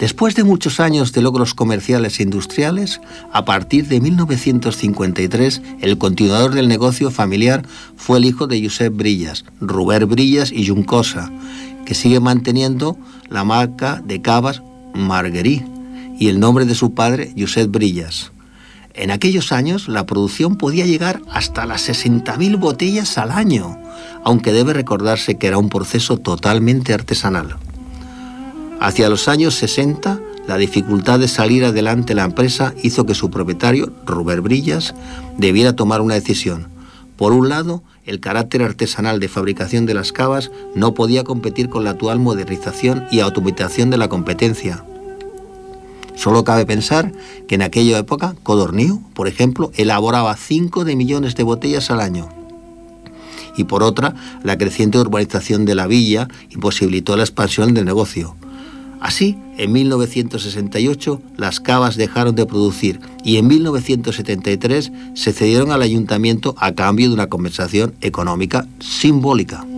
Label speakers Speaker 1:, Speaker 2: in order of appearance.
Speaker 1: Después de muchos años de logros comerciales e industriales, a partir de 1953, el continuador del negocio familiar fue el hijo de Josep Brillas, Robert Brillas i Juncosa, que sigue manteniendo la marca de cavas Marguerite y el nombre de su padre, Josep Brillas. En aquellos años, la producción podía llegar hasta las 60.000 botellas al año, aunque debe recordarse que era un proceso totalmente artesanal. Hacia los años 60, la dificultad de salir adelante la empresa hizo que su propietario, Robert Brillas, debiera tomar una decisión. Por un lado, el carácter artesanal de fabricación de las cavas no podía competir con la actual modernización y automatización de la competencia. Solo cabe pensar que en aquella época, Codorníu, por ejemplo, elaboraba 5 millones de botellas al año. Y por otra, la creciente urbanización de la villa imposibilitó la expansión del negocio. Así, en 1968 las cavas dejaron de producir y en 1973 se cedieron al ayuntamiento a cambio de una compensación económica simbólica.